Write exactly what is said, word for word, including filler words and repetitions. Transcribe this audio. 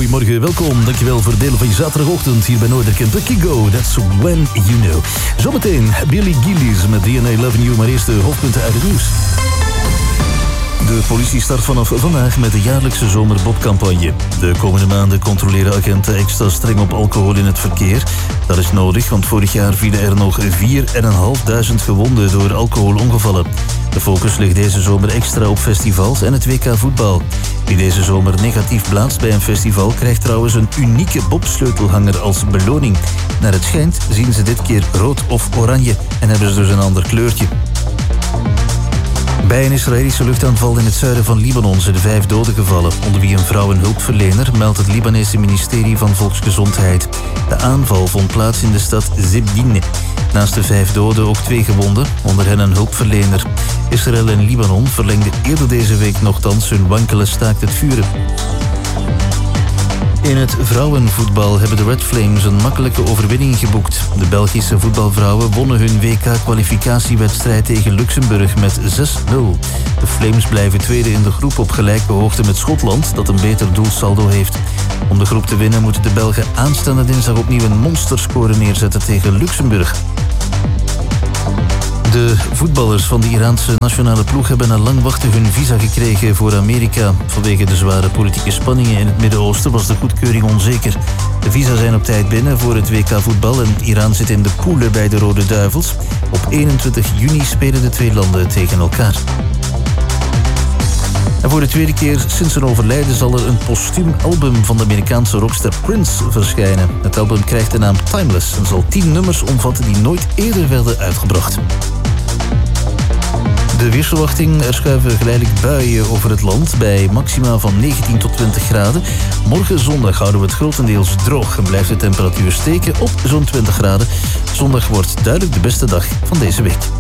goedemorgen, welkom. Dankjewel voor het delen van je zaterdagochtend hier bij Noorderkent. Kigo, that's when you know. Zometeen Billy Gillies met D N A Loving You, maar eerst de hoofdpunten uit het nieuws. De politie start vanaf vandaag met de jaarlijkse zomerbobcampagne. De komende maanden controleren agenten extra streng op alcohol in het verkeer. Dat is nodig, want vorig jaar vielen er nog vier duizend vijfhonderd gewonden door alcoholongevallen. De focus ligt deze zomer extra op festivals en het W K voetbal. Wie deze zomer negatief blaast bij een festival krijgt trouwens een unieke bobsleutelhanger als beloning. Naar het schijnt zien ze dit keer rood of oranje en hebben ze dus een ander kleurtje. Bij een Israëlische luchtaanval in het zuiden van Libanon zijn vijf doden gevallen, onder wie een vrouw en hulpverlener, meldt het Libanese ministerie van Volksgezondheid. De aanval vond plaats in de stad Zibdine. Naast de vijf doden ook twee gewonden, onder hen een hulpverlener. Israël en Libanon verlengden eerder deze week nogthans hun wankele staakt het vuren. In het vrouwenvoetbal hebben de Red Flames een makkelijke overwinning geboekt. De Belgische voetbalvrouwen wonnen hun W K-kwalificatiewedstrijd tegen Luxemburg met zes nul. De Flames blijven tweede in de groep op gelijke hoogte met Schotland, dat een beter doelsaldo heeft. Om de groep te winnen moeten de Belgen aanstaande dinsdag opnieuw een monsterscore neerzetten tegen Luxemburg. De voetballers van de Iraanse nationale ploeg hebben na lang wachten hun visa gekregen voor Amerika. Vanwege de zware politieke spanningen in het Midden-Oosten was de goedkeuring onzeker. De visa zijn op tijd binnen voor het W K voetbal en Iran zit in de poelen bij de Rode Duivels. Op eenentwintig juni spelen de twee landen tegen elkaar. En voor de tweede keer sinds zijn overlijden zal er een postuum album van de Amerikaanse rockster Prince verschijnen. Het album krijgt de naam Timeless en zal tien nummers omvatten die nooit eerder werden uitgebracht. De weersverwachting: er schuiven geleidelijk buien over het land bij maxima van negentien tot twintig graden. Morgen zondag houden we het grotendeels droog en blijft de temperatuur steken op zo'n twintig graden. Zondag wordt duidelijk de beste dag van deze week.